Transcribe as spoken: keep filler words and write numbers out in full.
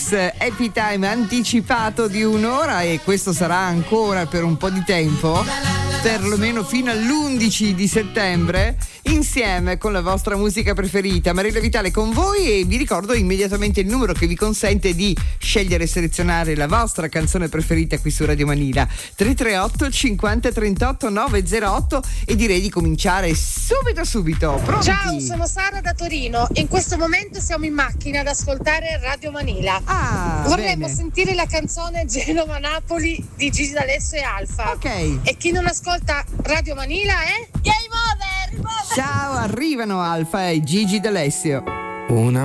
Kiss, Happy Time anticipato di un'ora, e questo sarà ancora per un po' di tempo, perlomeno fino all'undici di settembre, insieme con la vostra musica preferita. Mariella Vitale con voi, e vi ricordo immediatamente il numero che vi consente di scegliere e selezionare la vostra canzone preferita qui su Radio Manila: tre tre otto cinquanta trentotto novecentotto, e direi di cominciare subito subito. Pronti? Ciao, sono Sara da Torino. In questo momento siamo in macchina ad ascoltare Radio Manila. Ah, vorremmo bene. sentire la canzone Genova-Napoli di Gigi D'Alessio e Alfa. Ok. E chi non ascolta Radio Manila è Game Over! Ciao, arrivano Alfa e Gigi D'Alessio. Una